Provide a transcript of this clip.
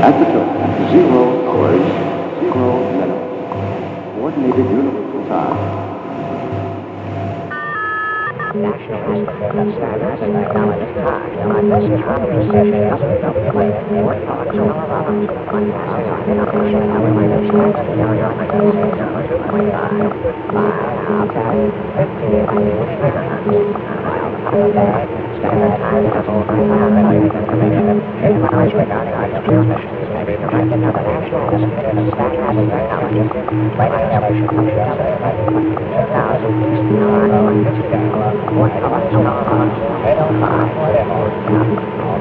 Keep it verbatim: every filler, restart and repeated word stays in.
At the tip, zero hours, zero minutes. Coordinated universal time. National Institute of Standards and Technology time. On this conference session, four o'clock broadcasting on innovation, elevators, five, ten, fifteen, standard time level related information. Knowledge regarding artificial missions may be provided by the National Institute of Standards and Technology. Radio station computer two thousand nine, one oh five,